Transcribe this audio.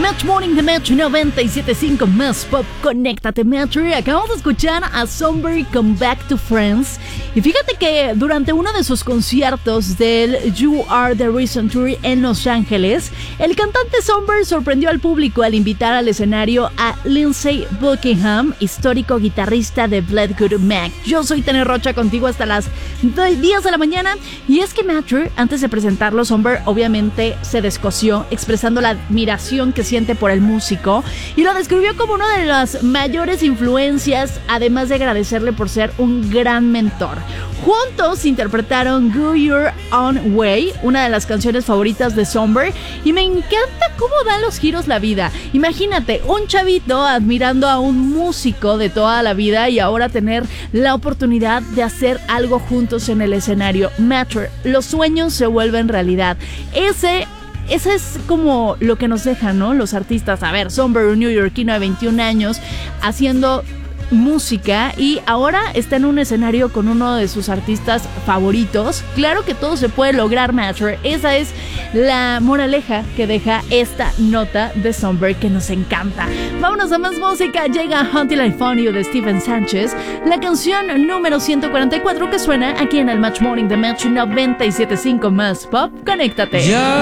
Match Morning de Match 97.5 más pop. Conéctate, Match. Acabamos de escuchar a Somber Come Back to Friends. Y fíjate que durante uno de sus conciertos del You Are the Reason Tour en Los Ángeles, el cantante Somber sorprendió al público al invitar al escenario a Lindsey Buckingham, histórico guitarrista de Fleetwood Mac. Yo soy Tene Rocha, contigo hasta las 10 de la mañana. Y es que Matthew, antes de presentarlo, Somber obviamente se descosió, expresando la admiración que siente por el músico y lo describió como una de las mayores influencias, además de agradecerle por ser un gran mentor. Juntos interpretaron Go Your Own Way, una de las canciones favoritas de Somber, y me encanta cómo dan los giros la vida. Imagínate, un chavito admirando a un músico de toda la vida y ahora tener la oportunidad de hacer algo juntos en el escenario. Matter, los sueños se vuelven realidad. Ese es como lo que nos dejan, ¿no? Los artistas. A ver, Somber, un neoyorquino de 21 años, haciendo música y ahora está en un escenario con uno de sus artistas favoritos. Claro que todo se puede lograr, Matter. Esa es la moraleja que deja esta nota de Somber que nos encanta. Vámonos a más música. Llega Until I Found You de Steven Sánchez, la canción número 144 que suena aquí en el Match Morning de Match 97.5 más pop. Conéctate.